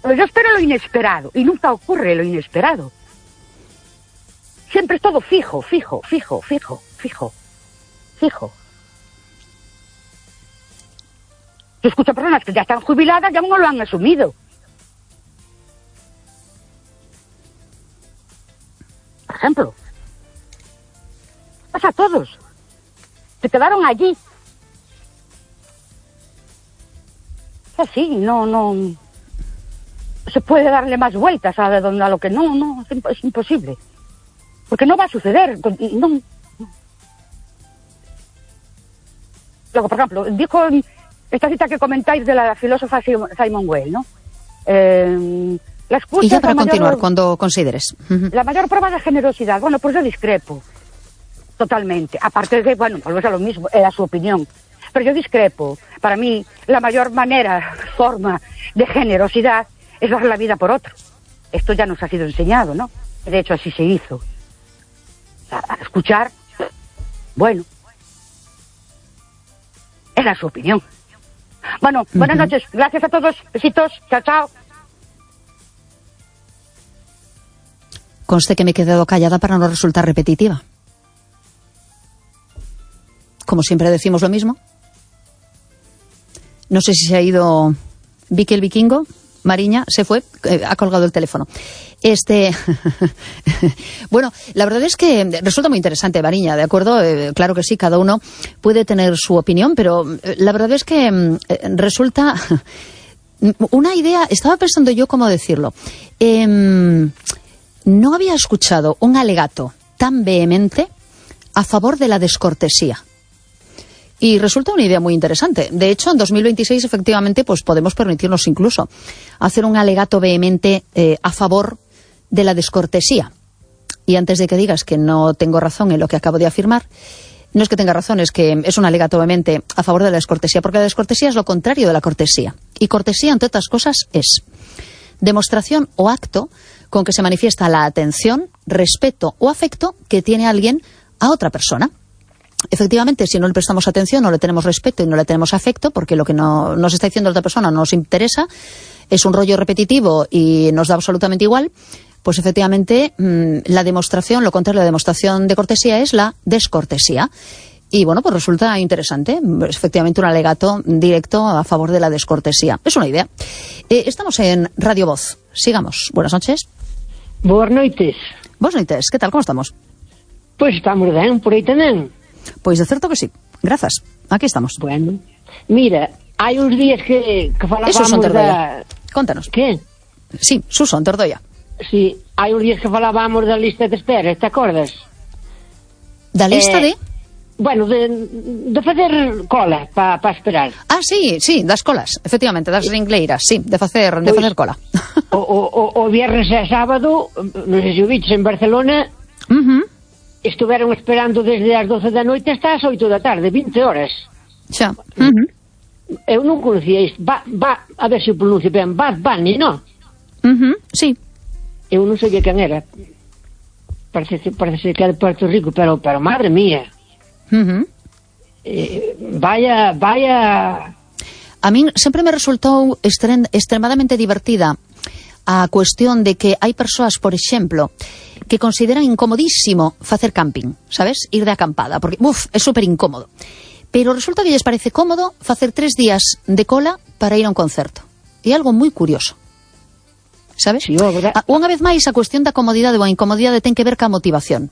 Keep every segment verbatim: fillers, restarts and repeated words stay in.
Pues yo espero lo inesperado, y nunca ocurre lo inesperado. Siempre es todo fijo, fijo, fijo, fijo, fijo, fijo. Yo escucho a personas que ya están jubiladas y aún no lo han asumido. Por ejemplo, pasa a todos. Se quedaron allí. Es así, no, no... se puede darle más vueltas a, a lo que no, no, es imposible. Porque no va a suceder. No, no. Luego, por ejemplo, dijo esta cita que comentáis de la filósofa Simone Weil, ¿no? Eh, la excusa y ya para continuar, mayor, cuando consideres. Uh-huh. La mayor prueba de generosidad. Bueno, pues yo discrepo. Totalmente. Aparte de que, bueno, volvemos a lo mismo, era su opinión. Pero yo discrepo. Para mí, la mayor manera, forma de generosidad es dar la vida por otro. Esto ya nos ha sido enseñado, ¿no? De hecho, así se hizo. A escuchar, bueno, era su opinión. Bueno, buenas uh-huh. noches, gracias a todos, besitos, chao, chao. Conste que me he quedado callada para no resultar repetitiva. Como siempre decimos lo mismo. No sé si se ha ido Vicky el Vikingo. Mariña se fue, eh, ha colgado el teléfono. Este, bueno, la verdad es que resulta muy interesante, Mariña, ¿de acuerdo? Eh, claro que sí, cada uno puede tener su opinión, pero eh, la verdad es que eh, resulta una idea, estaba pensando yo cómo decirlo. Eh, no había escuchado un alegato tan vehemente a favor de la descortesía. Y resulta una idea muy interesante. De hecho, en dos mil veintiséis, efectivamente, pues podemos permitirnos incluso hacer un alegato vehemente eh, a favor de la descortesía. Y antes de que digas que no tengo razón en lo que acabo de afirmar, no es que tenga razón, es que es un alegato vehemente a favor de la descortesía, porque la descortesía es lo contrario de la cortesía. Y cortesía, entre otras cosas, es demostración o acto con que se manifiesta la atención, respeto o afecto que tiene alguien a otra persona. Efectivamente, si no le prestamos atención, no le tenemos respeto y no le tenemos afecto, porque lo que no, nos está diciendo la otra persona no nos interesa, es un rollo repetitivo y nos da absolutamente igual, pues efectivamente mmm, la demostración, lo contrario de la demostración de cortesía es la descortesía. Y bueno, pues resulta interesante, es efectivamente un alegato directo a favor de la descortesía. Es una idea. Eh, estamos en Radio Voz. Sigamos. Buenas noches. Buenas noites. Buenas noites. ¿Qué tal? ¿Cómo estamos? Pois estamos ben, por aí tamén. Pois de certo que sí. Grazas. Aquí estamos. Bueno, mira, hai uns días que, que falábamos Susan da... Contanos. Que? Sí, Susan Tordoia. Sí, hai uns días que falábamos da lista de espera, te acordas? Da lista eh, de? Bueno, de, de facer cola para pa esperar. Ah, sí, sí, das colas, efectivamente, das ringleiras, sí, de facer, de pues, facer cola. O, o, o viernes e sábado, non sei se o viches en Barcelona, uh-huh. Estuveron esperando desde as doce da noite hasta as oito da tarde, vinte horas. Xa. Uh-huh. Eu non conocía isto. Va, va, a ver se o pronuncio ben. Bad Bunny, non? Uh-huh. Sí. Eu non sabía quen era. Parece, parece que é de Puerto Rico, pero, pero madre mía. Uh-huh. Eh, vaya, vaya... A min sempre me resultou extrem, extremadamente divertida a cuestión de que hai persoas, por exemplo, que consideran incomodísimo facer camping, sabes? Ir de acampada, porque, uf, é super incómodo. Pero resulta que lles parece cómodo facer tres días de cola para ir a un concerto. É algo moi curioso, sabes? Sí, a, unha vez máis, a cuestión da comodidade ou a incomodidade ten que ver ca motivación.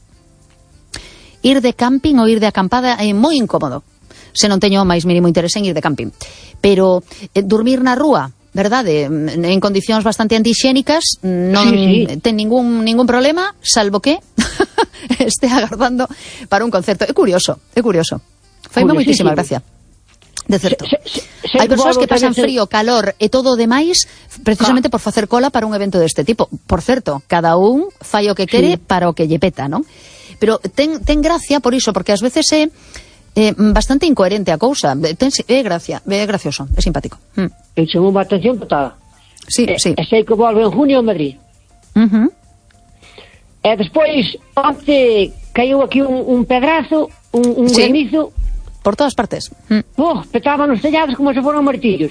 Ir de camping ou ir de acampada é moi incómodo, se non teño máis mínimo interese en ir de camping. Pero eh, dormir na rúa, verdade, en condicións bastante antixénicas, non sí, sí. ten ningún ningún problema, salvo que este agardando para un concerto. É curioso, é curioso. Faime moitísima gracia. De certo. Se, se, se hai persoas que pasan frío, calor e todo o demais precisamente ah. por facer cola para un evento deste tipo. Por certo, cada un fai o que quere sí. para o que lle peta, non? Pero ten, ten gracia por iso, porque ás veces é Eh, bastante incoherente a cousa. Ten, é gracia, é gracioso, é simpático. Mm. Eu chamou a atención total. Sí, e, sí. E sei que volve en junio a Madrid. Uh-huh. E despois, onte caiu aquí un, un pedrazo, un, un sí. granizo. Por todas partes. Mm. Oh, petaban os tellados como se foran martillos.